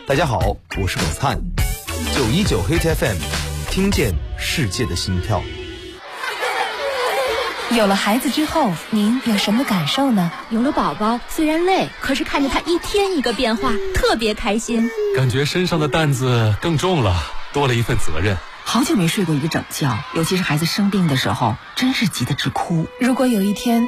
大家好，我是董灿，919 Hit FM， 听见世界的心跳。 有了孩子之后，您有什么感受呢？ 有了宝宝，虽然累，可是看着他一天一个变化，特别开心。 感觉身上的担子更重了，多了一份责任。 好久没睡过一个整觉，尤其是孩子生病的时候，真是急得直哭。 如果有一天